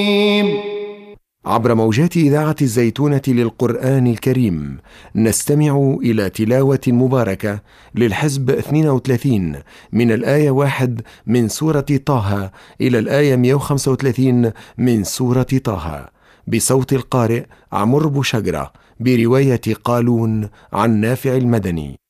عبر موجات إذاعة الزيتونة للقرآن الكريم نستمع إلى تلاوة مباركة للحزب 32 من الآية 1 من سورة طه إلى الآية 135 من سورة طه، بصوت القارئ عمرو بوشجرة، برواية قالون عن نافع المدني.